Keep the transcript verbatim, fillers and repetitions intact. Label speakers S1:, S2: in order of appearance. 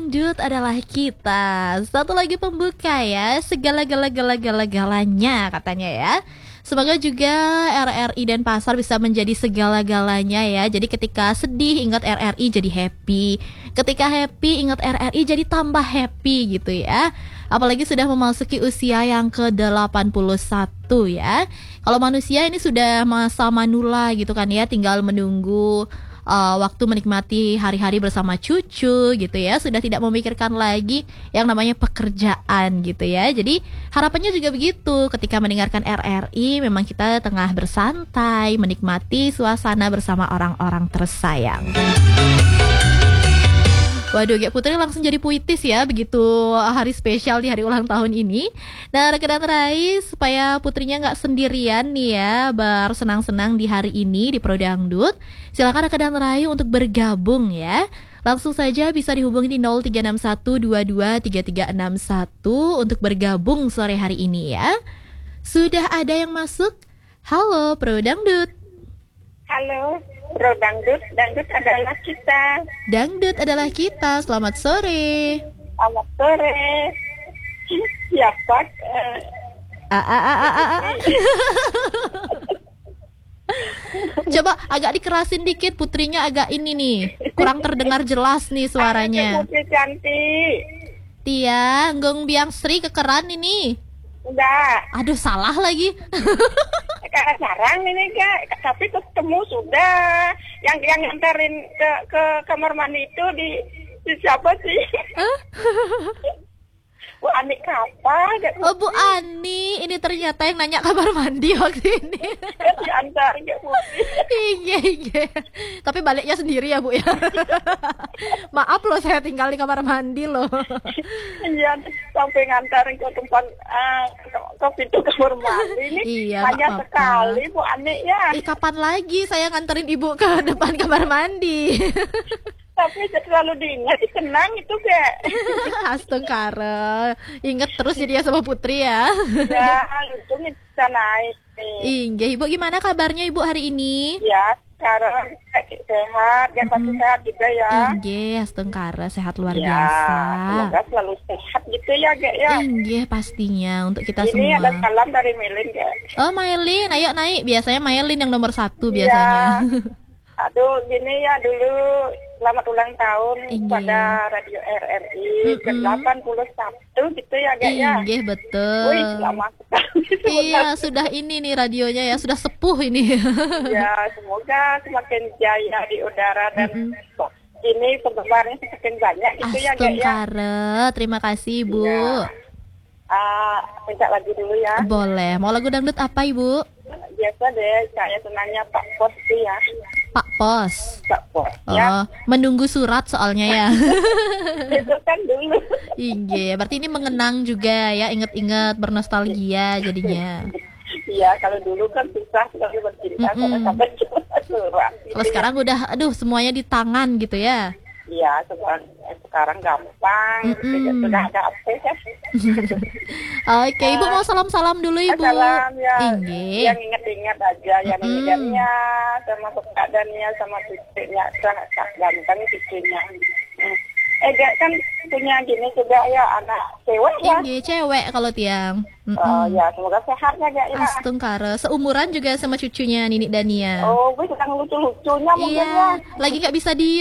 S1: Dangdut adalah kita. Satu lagi pembuka ya, segala-gala-gala-gala-galanya katanya ya. Semoga juga R R I Denpasar bisa menjadi segala-galanya ya. Jadi ketika sedih ingat R R I jadi happy. Ketika happy ingat R R I jadi tambah happy gitu ya. Apalagi sudah memasuki usia yang ke delapan puluh satu ya. Kalau manusia ini sudah masa manula gitu kan ya, tinggal menunggu uh, waktu menikmati hari-hari bersama cucu gitu ya. Sudah tidak memikirkan lagi yang namanya pekerjaan gitu ya. Jadi harapannya juga begitu, ketika mendengarkan R R I memang kita tengah bersantai, menikmati suasana bersama orang-orang tersayang. Waduh, Gek Putri langsung jadi puitis ya begitu hari spesial di hari ulang tahun ini. Nah, rekan Rai, supaya Putrinya nggak sendirian nih ya bersenang-senang di hari ini di Pro Dangdut, silakan rekan Rai untuk bergabung ya. Langsung saja bisa dihubungi di nol tiga enam satu dua dua tiga tiga enam satu untuk bergabung sore hari ini ya. Sudah ada yang masuk? Halo Pro Dangdut.
S2: Halo, Pro Dangdut, Dangdut adalah kita.
S1: Dangdut adalah kita, selamat sore.
S2: Selamat sore. Siapa?
S1: A a a a a. Coba agak dikerasin dikit, Putrinya agak ini nih, kurang terdengar jelas nih suaranya.
S2: Putri cantik.
S1: Tia, Nggong Biang Sri kekeran ini.
S2: Enggak.
S1: Aduh, salah lagi.
S2: Kak jarang ini Kak, tapi ketemu sudah. Yang yang nganterin ke ke kamar mandi itu di, di siapa sih?
S1: Huh?
S2: Bu Ani kapan?
S1: Oh, Bu Ani, ini ternyata yang nanya kamar mandi waktu ini.
S2: Diantar Kak Putri.
S1: Iya, iya. Tapi baliknya sendiri ya, Bu ya. Maaf loh, saya tinggal di kamar mandi loh.
S2: Iya, sampai ngantarin ke tempat uh, ke, ke pintu kamar mandi ini.
S1: Iya,
S2: banyak
S1: apa-apa.
S2: sekali Bu Ani ya.
S1: Eh, kapan lagi saya nganterin Ibu ke depan kamar mandi?
S2: Tapi selalu diingat, senang itu Kak.
S1: Astagfirullah. Ingat terus jadi ya sama Putri ya.
S2: Ya, untung bisa naik nih.
S1: Iya, Ibu gimana kabarnya Ibu hari ini?
S2: Ya, sekarang sehat, ya pasti sehat juga ya.
S1: Iya, astagfirullah, sehat luar
S2: Ya,
S1: biasa.
S2: semoga selalu sehat gitu ya Kak ya.
S1: Iya, pastinya untuk kita
S2: Ini
S1: semua.
S2: ada salam dari Melin Kak.
S1: Oh, Mailin, ayo naik. Biasanya Mailin yang nomor satu
S2: Iya.
S1: biasanya.
S2: Aduh, gini ya dulu selamat ulang tahun
S1: Iya.
S2: pada Radio R R I
S1: Mm-mm.
S2: ke delapan puluh satu gitu ya Kak ya.
S1: Iya, betul.
S2: Wih, lama sekali.
S1: Iya, sudah ini nih radionya ya, sudah sepuh ini.
S2: Ya, semoga semakin jaya di udara dan
S1: Mm-mm.
S2: ini penggemarnya semakin banyak gitu ya Kak ya.
S1: Astagfirullah, terima kasih Ibu.
S2: Ya. Ah, minta lagi dulu ya.
S1: Boleh, mau lagu dangdut apa Ibu?
S2: Biasa deh, saya senangnya Pak Pos tuh ya.
S1: Pak Pos.
S2: Pak Pos
S1: Oh,
S2: ya.
S1: menunggu surat soalnya ya.
S2: Itu kan dulu.
S1: Iya, berarti ini mengenang juga ya, inget-inget bernostalgia jadinya.
S2: Iya, kalau dulu kan susah sekali bercinta
S1: Mm-mm.
S2: kalau sampai cuma surat. gitu
S1: Kalau
S2: ya.
S1: sekarang udah, aduh semuanya di tangan gitu ya.
S2: Iya, sekarang, sekarang gampang.
S1: Mm-mm.
S2: Sudah ada akses ya.
S1: Oke, Ibu mau salam-salam dulu Ibu.
S2: Salam ya.
S1: Inggih.
S2: Yang ingat-ingat aja, yang
S1: Mm-mm.
S2: ingatnya sama keadaannya sama cucunya, sangat ganteng cucunya. Hmm. Eh, Gak, kan punya gini juga ya anak cewek ya.
S1: Inggih, cewek kalau tiang.
S2: Oh
S1: Mm-mm.
S2: ya, semoga sehat ya Gak ya.
S1: Astungkara, seumuran juga sama cucunya Nini Dania.
S2: Oh, gue sedang lucu-lucunya mungkin
S1: Iya,
S2: ya.
S1: lagi nggak bisa di